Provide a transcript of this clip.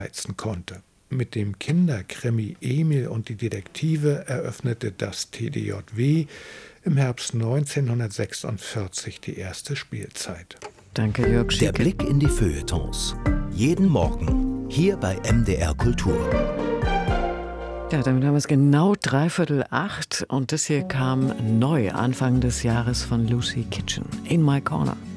reizen konnte. Mit dem Kinderkrimi Emil und die Detektive eröffnete das TDJW im Herbst 1946 die erste Spielzeit. Danke, Jörg Schieke. Der Blick in die Feuilletons. Jeden Morgen hier bei MDR Kultur. Ja, damit haben wir es genau 7:45 und das hier kam neu Anfang des Jahres von Lucy Kitchen, In My Corner.